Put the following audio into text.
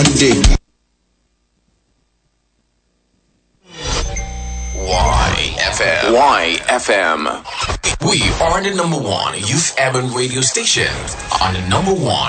Monday. YFM. We are the number one youth urban radio station on the number one